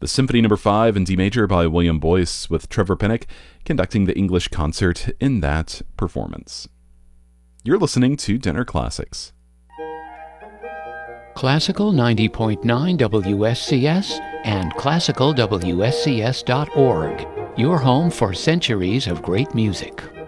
the Symphony No. 5 in D major by William Boyce, with Trevor Pinnock conducting the English concert in that performance. You're listening to Dinner Classics. Classical 90.9 WSCS and classicalwscs.org, your home for centuries of great music.